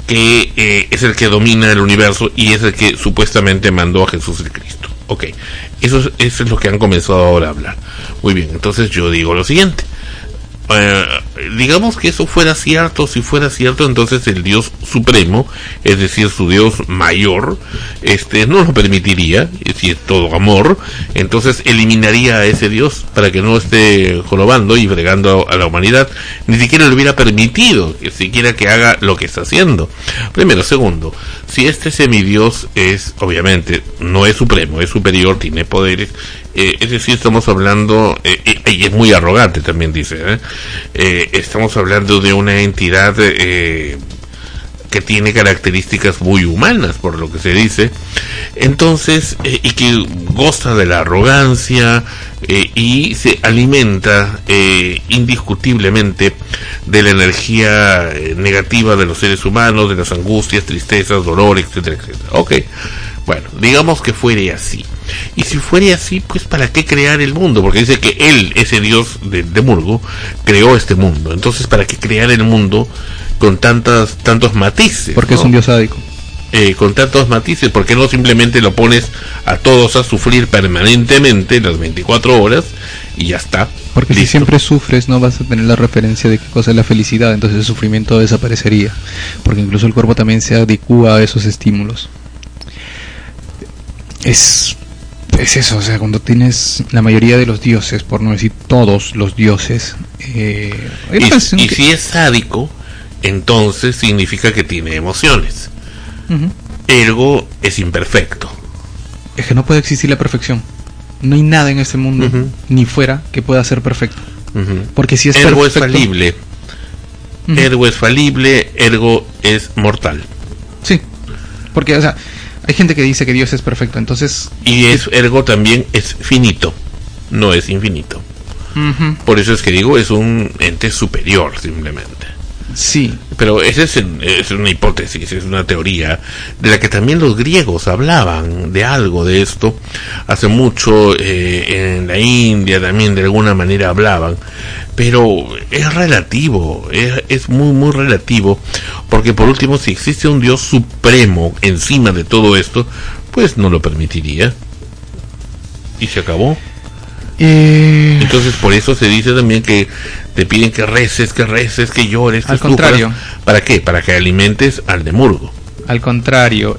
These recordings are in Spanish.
que es el que domina el universo y es el que supuestamente mandó a Jesús el Cristo. Ok, eso es lo que han comenzado ahora a hablar. Muy bien, entonces yo digo lo siguiente. Digamos que eso fuera cierto. Si fuera cierto, entonces el Dios supremo, es decir, su Dios mayor, no lo permitiría. Si es todo amor, entonces eliminaría a ese Dios para que no esté jorobando y fregando a la humanidad. Ni siquiera le hubiera permitido que siquiera que haga lo que está haciendo. Primero. Segundo, si este semidios obviamente no es supremo, es superior, tiene poderes, es decir, estamos hablando, y es muy arrogante también dice, estamos hablando de una entidad que tiene características muy humanas, por lo que se dice, entonces, y que goza de la arrogancia, y se alimenta indiscutiblemente de la energía negativa de los seres humanos, de las angustias, tristezas, dolor, etcétera, etcétera. Ok, bueno, digamos que fuere así. Y si fuere así, pues ¿para qué crear el mundo? Porque dice que él, ese Dios de Murgo, creó este mundo. Entonces, ¿para qué crear el mundo con tantos matices? Porque ¿no? Es un Dios sádico. Con tantos matices, ¿por qué no simplemente lo pones a todos a sufrir permanentemente las 24 horas y ya está? Porque listo. Si siempre sufres no vas a tener la referencia de qué cosa es la felicidad, entonces el sufrimiento desaparecería, porque incluso el cuerpo también se adecua a esos estímulos. Es eso, o sea, cuando tienes la mayoría de los dioses, por no decir todos los dioses, y si es sádico, entonces significa que tiene emociones. Uh-huh. Ergo es imperfecto. Es que no puede existir la perfección. No hay nada en este mundo, uh-huh, ni fuera, que pueda ser perfecto. Uh-huh. Porque si es ergo perfecto, es falible. Uh-huh. Ergo es falible, ergo es mortal. Sí, porque, o sea, hay gente que dice que Dios es perfecto, entonces... Y ergo también es finito, no es infinito. Uh-huh. Por eso es que digo, es un ente superior, simplemente. Sí. Pero esa es una hipótesis, es una teoría de la que también los griegos hablaban de algo de esto. Hace mucho en la India también de alguna manera hablaban. Pero es relativo, es muy muy relativo, porque por último, si existe un Dios supremo encima de todo esto, pues no lo permitiría. Y se acabó. Entonces por eso se dice también que te piden que reces, que llores, al contrario. ¿Para qué? Para que alimentes al Demurgo. Al contrario,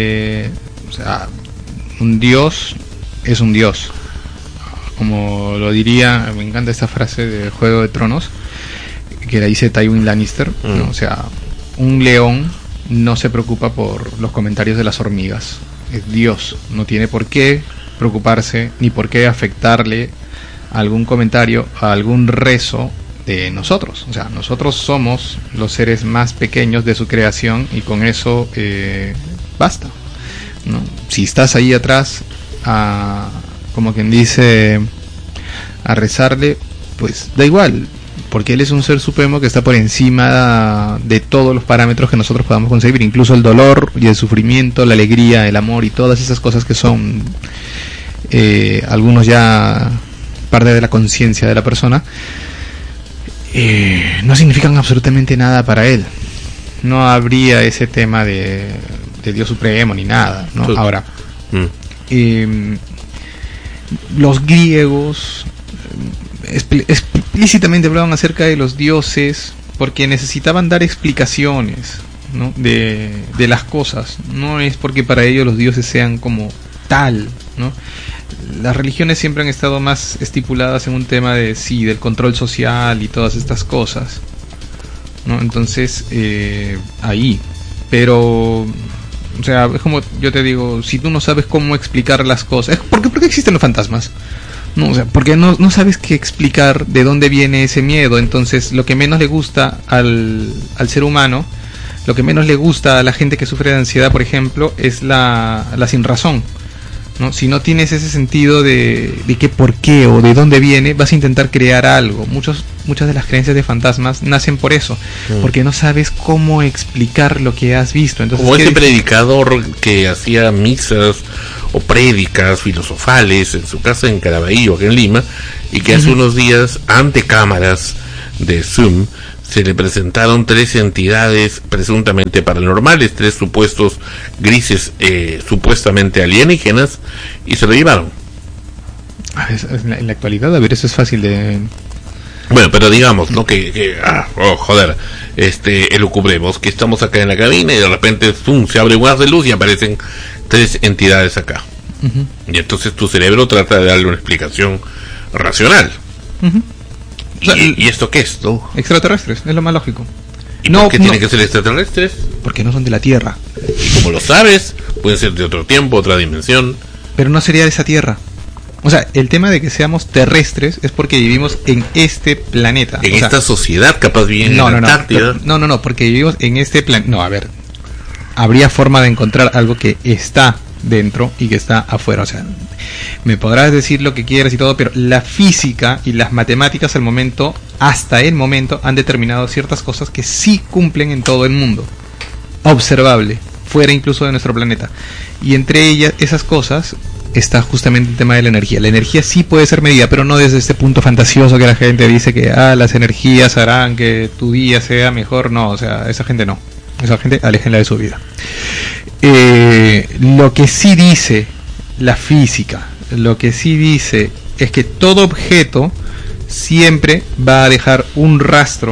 o sea, un Dios es un Dios. Como lo diría, me encanta esta frase de Juego de Tronos, que la dice Tywin Lannister, ¿no? O sea, un león no se preocupa por los comentarios de las hormigas. Es Dios, no tiene por qué preocuparse ni por qué afectarle algún comentario, a algún rezo de nosotros. O sea, nosotros somos los seres más pequeños de su creación y con eso basta, ¿no? Si estás ahí atrás como quien dice, a rezarle, pues da igual, porque él es un ser supremo que está por encima de todos los parámetros que nosotros podamos concebir, incluso el dolor y el sufrimiento, la alegría, el amor y todas esas cosas que son algunos ya parte de la conciencia de la persona, no significan absolutamente nada para él. No habría ese tema de Dios supremo ni nada, ¿no? Ahora, los griegos explícitamente hablaban acerca de los dioses porque necesitaban dar explicaciones, ¿no? de las cosas. No es porque para ellos los dioses sean como tal, ¿no? Las religiones siempre han estado más estipuladas en un tema de del control social y todas estas cosas, ¿no? Entonces ahí, pero o sea, es como yo te digo, si tú no sabes cómo explicar las cosas, ¿por qué existen los fantasmas? No, o sea, porque no sabes qué explicar de dónde viene ese miedo. Entonces lo que menos le gusta al ser humano, lo que menos le gusta a la gente que sufre de ansiedad, por ejemplo, es la sinrazón, ¿no? Si no tienes ese sentido de qué, por qué o de dónde viene, vas a intentar crear algo. Muchas de las creencias de fantasmas nacen por eso, porque no sabes cómo explicar lo que has visto. Entonces, como ese predicador que hacía misas o prédicas filosofales en su casa en Caraballo, aquí en Lima, y que hace unos días ante cámaras de Zoom se le presentaron 3 entidades presuntamente paranormales, 3 supuestos grises supuestamente alienígenas, y se lo llevaron. En la actualidad, a ver, eso es fácil de... Bueno, pero digamos, ¿no? Elucubremos que estamos acá en la cabina y de repente se abre un haz de luz y aparecen 3 entidades acá. Uh-huh. Y entonces tu cerebro trata de darle una explicación racional. Uh-huh. ¿Y esto qué es, no? Extraterrestres, es lo más lógico. ¿Y por qué tienen que ser extraterrestres? Porque no son de la Tierra. Y como lo sabes, pueden ser de otro tiempo, otra dimensión. Pero no sería de esa Tierra. O sea, el tema de que seamos terrestres es porque vivimos en este planeta. En esta sociedad, capaz bien en la Antártida. No, porque vivimos en este planeta. No, a ver, habría forma de encontrar algo que está dentro y que está afuera. O sea, me podrás decir lo que quieras y todo, pero la física y las matemáticas hasta el momento han determinado ciertas cosas que sí cumplen en todo el mundo, observable, fuera incluso de nuestro planeta. Y entre ellas, esas cosas, está justamente el tema de la energía. La energía sí puede ser medida, pero no desde este punto fantasioso que la gente dice que las energías harán que tu día sea mejor. No, o sea, esa gente no. Esa gente, aléjenla de su vida. Lo que sí dice la física, lo que sí dice es que todo objeto siempre va a dejar un rastro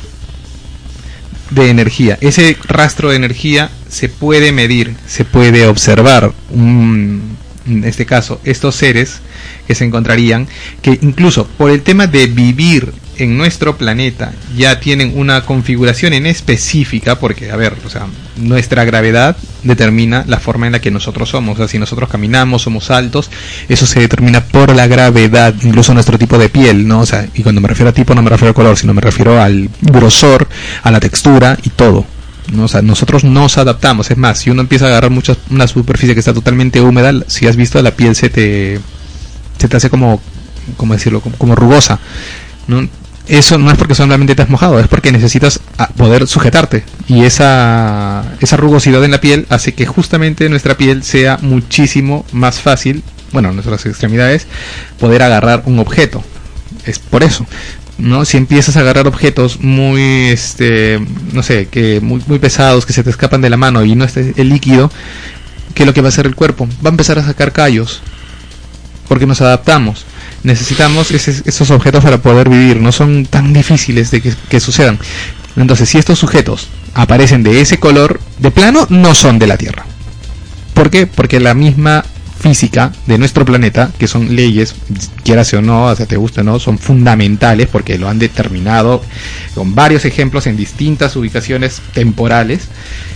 de energía. Ese rastro de energía se puede medir, se puede observar. En este caso, estos seres que se encontrarían, que incluso por el tema de vivir en nuestro planeta ya tienen una configuración en específica, porque, a ver, o sea, nuestra gravedad determina la forma en la que nosotros somos. O sea, si nosotros caminamos, somos altos, eso se determina por la gravedad, incluso nuestro tipo de piel, ¿no? O sea, y cuando me refiero a tipo no me refiero al color, sino me refiero al grosor, a la textura y todo, ¿no? O sea, nosotros nos adaptamos. Es más, si uno empieza a agarrar una superficie que está totalmente húmeda, si has visto, la piel se te hace como decirlo, como rugosa, ¿no? Eso no es porque solamente te has mojado, es porque necesitas poder sujetarte, y esa rugosidad en la piel hace que justamente nuestra piel sea muchísimo más fácil, bueno, nuestras extremidades, poder agarrar un objeto. Es por eso, ¿no? Si empiezas a agarrar objetos muy no sé, que muy pesados, que se te escapan de la mano y no está el líquido, ¿qué es lo que va a hacer el cuerpo? Va a empezar a sacar callos, porque nos adaptamos. Necesitamos esos objetos para poder vivir, no son tan difíciles de que sucedan. Entonces, si estos sujetos aparecen de ese color, de plano no son de la Tierra. ¿Por qué? Porque la misma física de nuestro planeta, que son leyes, quieras o no, o sea, te gusta o no, son fundamentales porque lo han determinado con varios ejemplos en distintas ubicaciones temporales,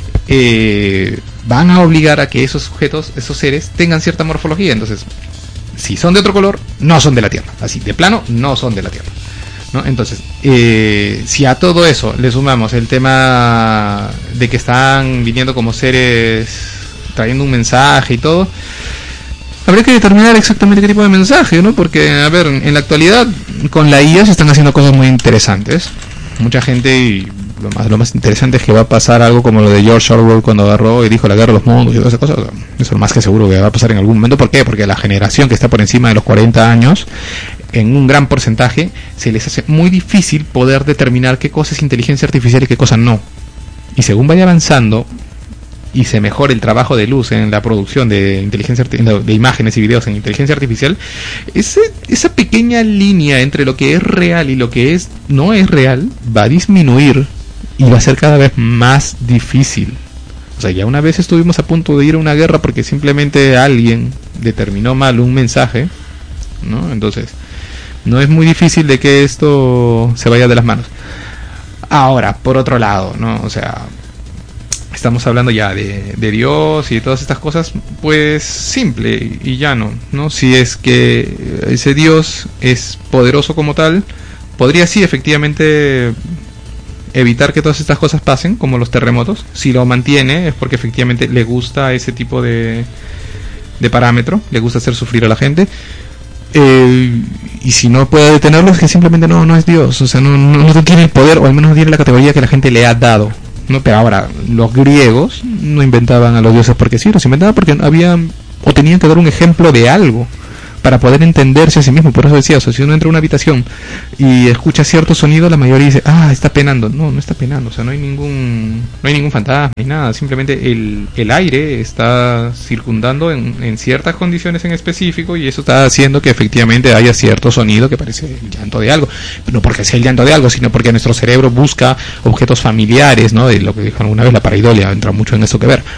van a obligar a que esos sujetos, esos seres, tengan cierta morfología. Entonces, si son de otro color, no son de la Tierra. Así, de plano, no son de la Tierra, ¿no? Entonces, si a todo eso le sumamos el tema de que están viniendo como seres trayendo un mensaje y todo, habría que determinar exactamente qué tipo de mensaje, ¿no? Porque, a ver, en la actualidad, con la IA se están haciendo cosas muy interesantes. Mucha gente, y lo más interesante es que va a pasar algo como lo de George Orwell cuando agarró y dijo la guerra de los mundos y todas esas cosas. Eso es lo más que seguro que va a pasar en algún momento. ¿Por qué? Porque la generación que está por encima de los 40 años, en un gran porcentaje, se les hace muy difícil poder determinar qué cosa es inteligencia artificial y qué cosa no. Y según vaya avanzando y se mejore el trabajo de luz en la producción de de imágenes y videos en inteligencia artificial, esa pequeña línea entre lo que es real y lo que no es real va a disminuir y va a ser cada vez más difícil. O sea, ya una vez estuvimos a punto de ir a una guerra porque simplemente alguien determinó mal un mensaje, ¿no? Entonces, no es muy difícil de que esto se vaya de las manos. Ahora, por otro lado, ¿no? O sea, estamos hablando ya de Dios y de todas estas cosas, pues simple y llano, ¿no? Si es que ese Dios es poderoso como tal, podría sí efectivamente evitar que todas estas cosas pasen, como los terremotos. Si lo mantiene es porque efectivamente le gusta ese tipo de parámetro, le gusta hacer sufrir a la gente. Y si no puede detenerlo es que simplemente no es Dios, o sea, no tiene el poder, o al menos no tiene la categoría que la gente le ha dado, ¿no? Pero ahora, los griegos no inventaban a los dioses porque sí, los inventaban porque habían o tenían que dar un ejemplo de algo. para poder entenderse a sí mismo. Por eso decía, o sea, si uno entra a una habitación y escucha cierto sonido, la mayoría dice, está penando. No está penando, o sea, no hay ningún fantasma ni nada, simplemente el aire está circundando en ciertas condiciones en específico, y eso está haciendo que efectivamente haya cierto sonido que parece el llanto de algo, no porque sea el llanto de algo, sino porque nuestro cerebro busca objetos familiares, ¿no? De lo que dijo alguna vez la pareidolia, entra mucho en eso que ver.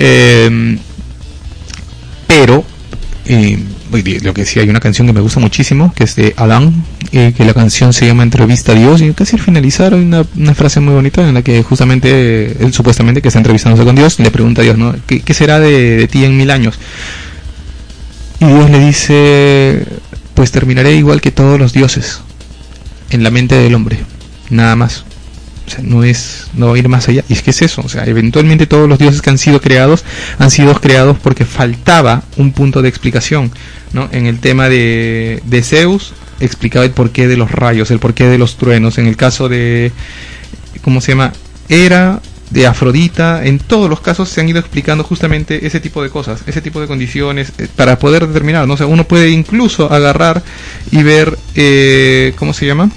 Pero lo que sí, hay una canción que me gusta muchísimo, que es de Alain, que la canción se llama Entrevista a Dios, y casi al finalizar hay una frase muy bonita en la que justamente él supuestamente que está entrevistándose con Dios, le pregunta a Dios, ¿no? ¿Qué será de ti en 1000 años? Y Dios le dice, pues terminaré igual que todos los dioses, en la mente del hombre, nada más. O sea, no va a ir más allá. Y es que es eso, o sea, eventualmente todos los dioses que han sido creados porque faltaba un punto de explicación, ¿no? En el tema de Zeus explicaba el porqué de los rayos, el porqué de los truenos. En el caso de, ¿cómo se llama? Hera, de Afrodita, en todos los casos se han ido explicando justamente ese tipo de cosas, ese tipo de condiciones, para poder determinar, ¿no? O sea, uno puede incluso agarrar y ver, ¿cómo se llama?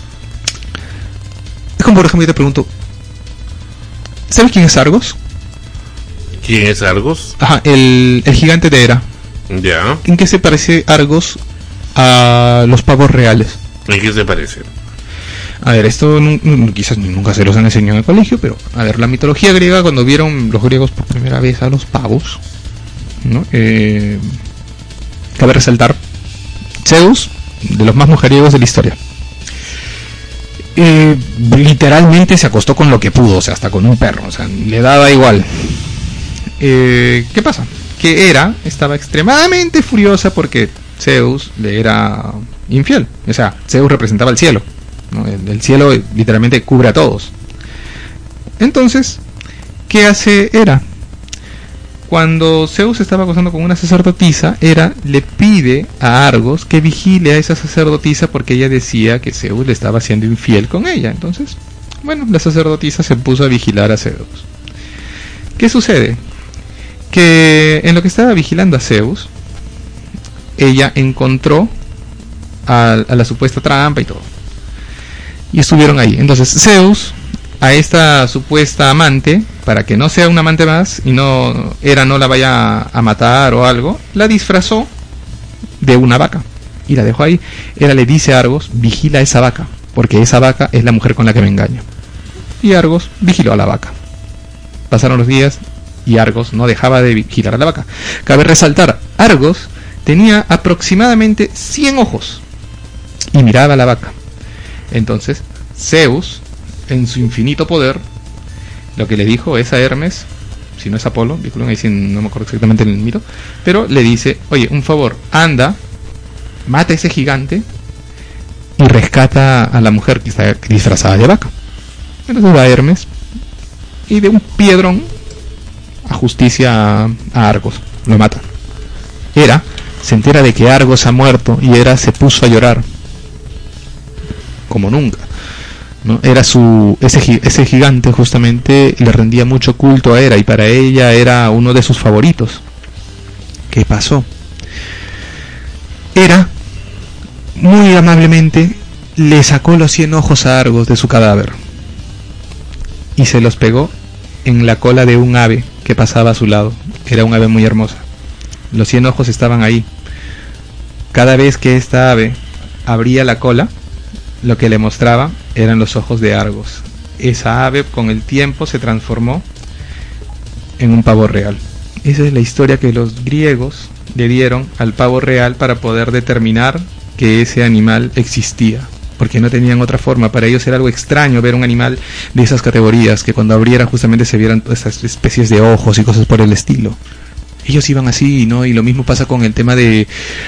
Es como, por ejemplo, yo te pregunto, ¿sabes quién es Argos? ¿Quién es Argos? Ajá, el gigante de Hera. Ya. ¿En qué se parece Argos a los pavos reales? ¿En qué se parece? A ver, esto quizás nunca se los han enseñado en el colegio, pero a ver, la mitología griega, cuando vieron los griegos por primera vez a los pavos, ¿no? Cabe resaltar, Zeus, de los más mujeriegos de la historia. Literalmente se acostó con lo que pudo, o sea, hasta con un perro, o sea, le daba igual. ¿Qué pasa? Que Hera estaba extremadamente furiosa porque Zeus le era infiel. O sea, Zeus representaba el cielo, ¿no? El cielo literalmente cubre a todos. Entonces, ¿qué hace Hera? Cuando Zeus estaba acostando con una sacerdotisa, Hera le pide a Argos que vigile a esa sacerdotisa porque ella decía que Zeus le estaba siendo infiel con ella. Entonces, bueno, la sacerdotisa se puso a vigilar a Zeus. ¿Qué sucede? Que en lo que estaba vigilando a Zeus, ella encontró a la supuesta trampa y todo. Y estuvieron ahí. Entonces Zeus, a esta supuesta amante, para que no sea una amante más y Hera no la vaya a matar o algo, la disfrazó de una vaca y la dejó ahí. Hera le dice a Argos, vigila esa vaca, porque esa vaca es la mujer con la que me engaño. Y Argos vigiló a la vaca. Pasaron los días y Argos no dejaba de vigilar a la vaca. Cabe resaltar, Argos tenía aproximadamente 100 ojos y miraba a la vaca. Entonces Zeus, en su infinito poder, lo que le dijo es a Hermes, si no es Apolo, disculpen ahí si no me acuerdo exactamente el mito, pero le dice, oye, un favor, anda, mata a ese gigante y rescata a la mujer que está disfrazada de vaca. Entonces va Hermes y de un piedrón ajusticia a Argos, lo mata. Hera se entera de que Argos ha muerto y Hera se puso a llorar como nunca, ¿no? Era ese gigante justamente le rendía mucho culto a Hera y para ella era uno de sus favoritos. ¿Qué pasó? Hera muy amablemente le sacó los 100 ojos a Argos de su cadáver y se los pegó en la cola de un ave que pasaba a su lado. Era un ave muy hermosa. Los 100 ojos estaban ahí. Cada vez que esta ave abría la cola, lo que le mostraba eran los ojos de Argos. Esa ave con el tiempo se transformó en un pavo real. Esa es la historia que los griegos le dieron al pavo real para poder determinar que ese animal existía, porque no tenían otra forma. Para ellos era algo extraño ver un animal de esas categorías, que cuando abriera justamente se vieran esas especies de ojos y cosas por el estilo. Ellos iban así, ¿no? Y lo mismo pasa con el tema de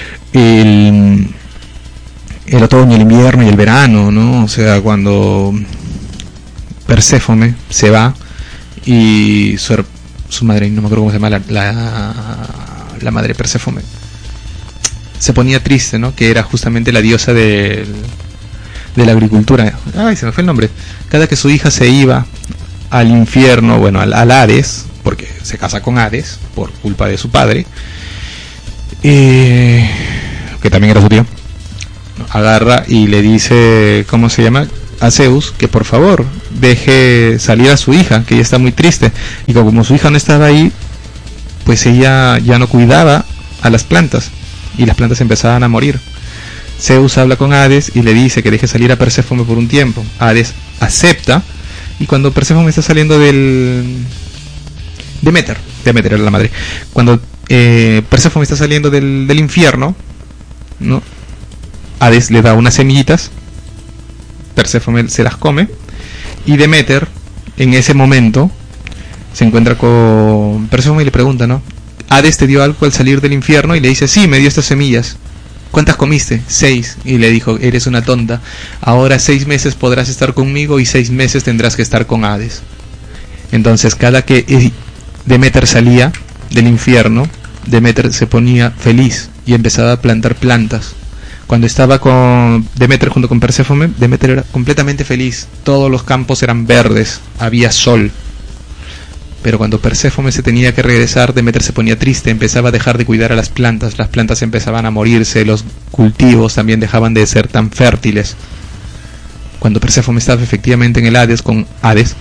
el otoño, el invierno y el verano, ¿no? O sea, cuando Perséfone se va y su madre, no me acuerdo cómo se llama, la madre Perséfone, se ponía triste, ¿no? Que era justamente la diosa de la agricultura. Ay, se me fue el nombre. Cada que su hija se iba al infierno, bueno, al Hades, porque se casa con Hades por culpa de su padre, que también era su tío, agarra y le dice, ¿cómo se llama?, a Zeus, que por favor deje salir a su hija, que ella está muy triste, y como su hija no estaba ahí, pues ella ya no cuidaba a las plantas, y las plantas empezaban a morir. Zeus habla con Hades y le dice que deje salir a Perséfone por un tiempo. Hades acepta, y cuando Perséfone está saliendo del... Demeter era la madre. Cuando Perséfone está saliendo del infierno, ¿no?, Hades le da unas semillitas, Perséfone se las come, y Demeter en ese momento se encuentra con Perséfone y le pregunta, ¿no?, Hades te dio algo al salir del infierno, y le dice, sí, me dio estas semillas. ¿Cuántas comiste? 6. Y le dijo, eres una tonta, ahora 6 meses podrás estar conmigo y 6 meses tendrás que estar con Hades. Entonces cada que Demeter salía del infierno, Demeter se ponía feliz y empezaba a plantar plantas. Cuando estaba con Demeter junto con Perséfone, Demeter era completamente feliz, todos los campos eran verdes, había sol. Pero cuando Perséfone se tenía que regresar, Demeter se ponía triste, empezaba a dejar de cuidar a las plantas empezaban a morirse, los cultivos también dejaban de ser tan fértiles. Cuando Perséfone estaba efectivamente en el Hades con Hades,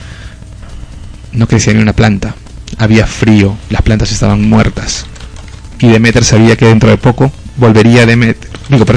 no crecía ni una planta, había frío, las plantas estaban muertas. Y Demeter sabía que dentro de poco volvería Demeter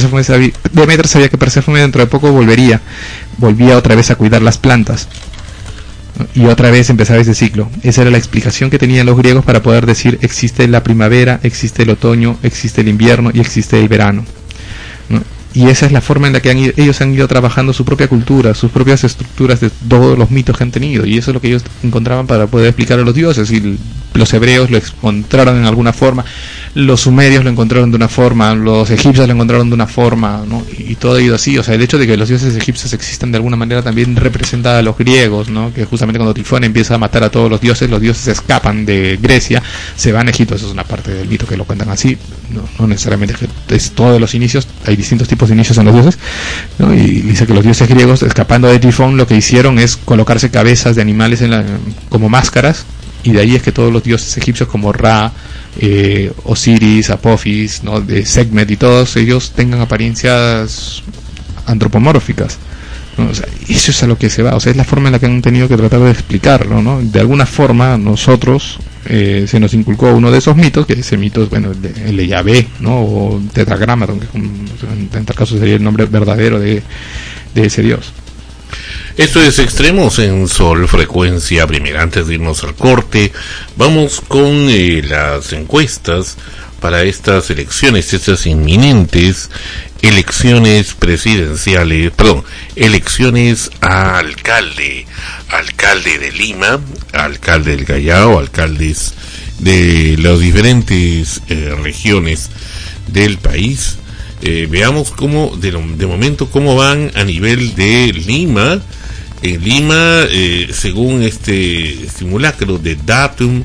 sabía que Perséfone dentro de poco volvía otra vez a cuidar las plantas, y otra vez empezaba ese ciclo. Esa era la explicación que tenían los griegos para poder decir, existe la primavera, existe el otoño, existe el invierno y existe el verano, ¿no? Y esa es la forma en la que ellos han ido trabajando su propia cultura, sus propias estructuras de todos los mitos que han tenido, y eso es lo que ellos encontraban para poder explicar a los dioses. Y los hebreos lo encontraron en alguna forma, los sumerios lo encontraron de una forma, los egipcios lo encontraron de una forma, ¿no? Y todo ha ido así. O sea, el hecho de que los dioses egipcios existan de alguna manera también representa a los griegos, ¿no? Que justamente cuando Tifón empieza a matar a todos los dioses escapan de Grecia, se van a Egipto. Eso es una parte del mito que lo cuentan así, no necesariamente es todos los inicios, hay distintos tipos de inicios en los dioses, ¿no? Y dice que los dioses griegos, escapando de Tifón, lo que hicieron es colocarse cabezas de animales como máscaras, y de ahí es que todos los dioses egipcios como Ra, Osiris, Apophis, ¿no?, de Sekhmet y todos ellos tengan apariencias antropomórficas, ¿no? O sea, eso es a lo que se va, o sea, es la forma en la que han tenido que tratar de explicarlo, ¿no? De alguna forma nosotros se nos inculcó uno de esos mitos, que ese mito es, bueno, el de Yahvé, ¿no?, o Tetragrámaton, que en tal caso sería el nombre verdadero de ese dios. Esto es Extremos en Sol Frecuencia Primera. Antes de irnos al corte, vamos con las encuestas para estas elecciones, estas inminentes elecciones presidenciales, elecciones a alcalde de Lima, alcalde del Callao, alcaldes de las diferentes regiones del país. Veamos cómo, de momento, cómo van a nivel de Lima. En Lima, según este simulacro de Datum,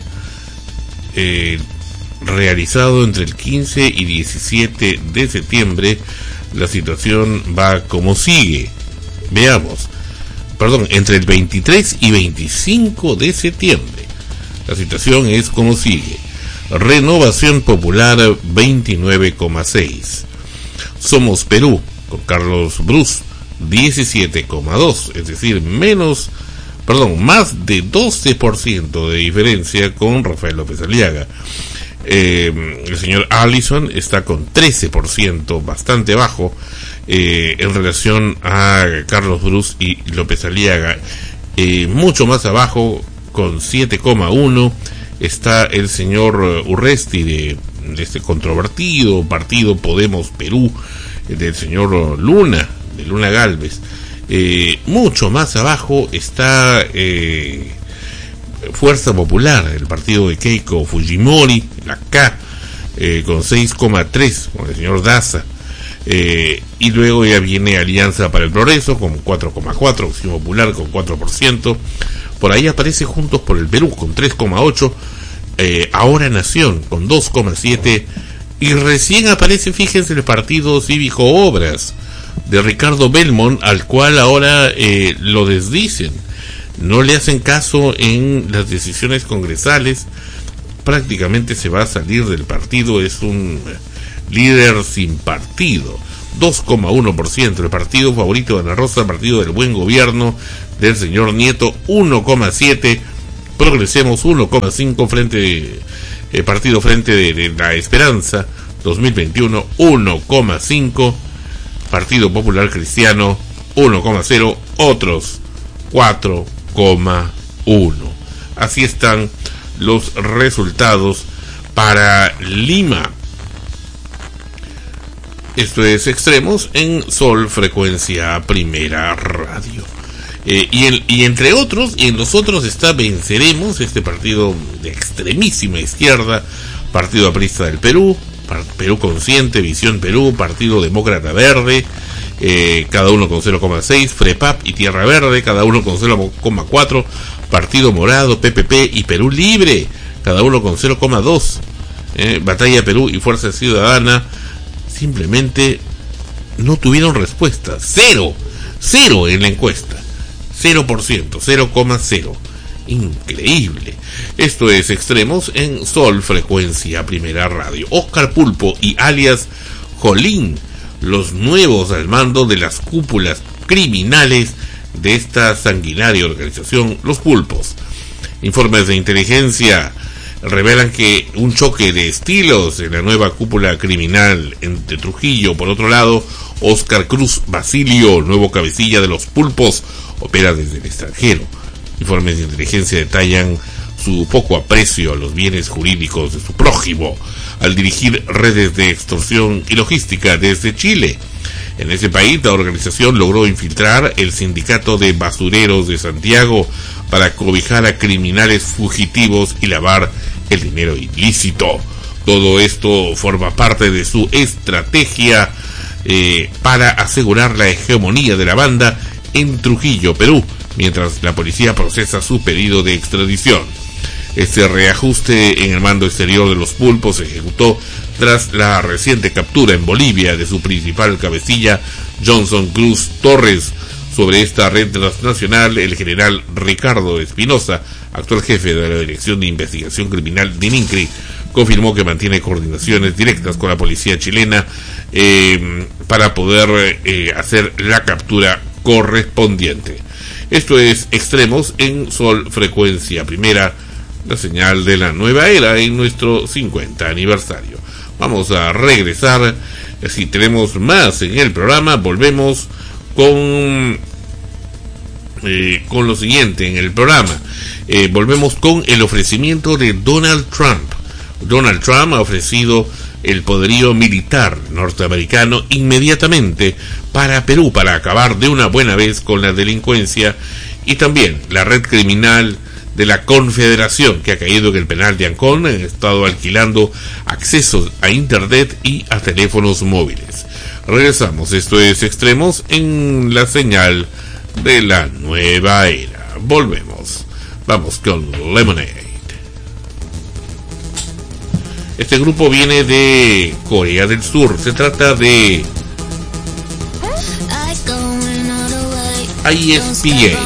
realizado entre el 15 y 17 de septiembre, la situación va como sigue. Veamos. Entre el 23 y 25 de septiembre, la situación es como sigue. Renovación Popular 29,6. Somos Perú, con Carlos Brus, 17,2, es decir, más de 12% de diferencia con Rafael López Aliaga. El señor Allison está con 13%, bastante bajo en relación a Carlos Brus y López Aliaga. Mucho más abajo, con 7,1, está el señor Urresti de este controvertido partido Podemos Perú, del señor Luna, de Luna Gálvez. Mucho más abajo está Fuerza Popular, el partido de Keiko Fujimori, la K, con 6,3, con el señor Daza. Y luego ya viene Alianza para el Progreso con 4,4, Acción Popular con 4%. Por ahí aparece Juntos por el Perú con 3,8%. Ahora Nación con 2,7%, y recién aparece, fíjense, el Partido Cívico Obras de Ricardo Belmont, al cual ahora lo desdicen, no le hacen caso en las decisiones congresales, prácticamente se va a salir del partido. Es un líder sin partido, 2,1%. El partido favorito de Ana Rosa, partido del buen gobierno del señor Nieto, 1,7%. Progresemos, 1,5%. Partido Frente de la Esperanza 2021, 1,5%. Partido Popular Cristiano, 1,0%. Otros, 4,1%. Así están los resultados para Lima. Esto es Extremos en Sol Frecuencia Primera Radio. Y entre otros, y en los otros está Venceremos, este partido de extremísima izquierda, Partido Aprista del Perú, Perú Consciente, Visión Perú, Partido Demócrata Verde, cada uno con 0,6, FREPAP y Tierra Verde, cada uno con 0,4, Partido Morado, PPP y Perú Libre, cada uno con 0,2, Batalla Perú y Fuerza Ciudadana simplemente no tuvieron respuesta, cero en la encuesta, 0%, 0,0. Increíble. Esto es Extremos en Sol Frecuencia Primera Radio. Oscar Pulpo y alias Jolín, los nuevos al mando de las cúpulas criminales de esta sanguinaria organización, Los Pulpos. Informes de inteligencia revelan que un choque de estilos en la nueva cúpula criminal entre Trujillo, por otro lado, Oscar Cruz Basilio, nuevo cabecilla de Los Pulpos, opera desde el extranjero. Informes de inteligencia detallan su poco aprecio a los bienes jurídicos de su prójimo al dirigir redes de extorsión y logística desde Chile. En ese país, la organización logró infiltrar el sindicato de basureros de Santiago para cobijar a criminales fugitivos y lavar el dinero ilícito. Todo esto forma parte de su estrategia para asegurar la hegemonía de la banda en Trujillo, Perú, mientras la policía procesa su pedido de extradición. Este reajuste en el mando exterior de Los Pulpos se ejecutó tras la reciente captura en Bolivia de su principal cabecilla, Johnson Cruz Torres. Sobre esta red transnacional, el general Ricardo Espinosa, actual jefe de la Dirección de Investigación Criminal de INCRI, confirmó que mantiene coordinaciones directas con la policía chilena para poder hacer la captura correspondiente. Esto es Extremos en Sol Frecuencia Primera, la señal de la nueva era en nuestro 50 aniversario. Vamos a regresar, si tenemos más en el programa, volvemos con lo siguiente en el programa. Volvemos con el ofrecimiento de Donald Trump. Donald Trump ha ofrecido el poderío militar norteamericano inmediatamente para Perú, para acabar de una buena vez con la delincuencia y también la red criminal de la Confederación, que ha caído en el penal de Ancón. Han estado alquilando accesos a internet y a teléfonos móviles. Regresamos, esto es Extremos en la señal de la nueva era. Volvemos, vamos con Lemonade. Este grupo viene de Corea del Sur, se trata de ISPA.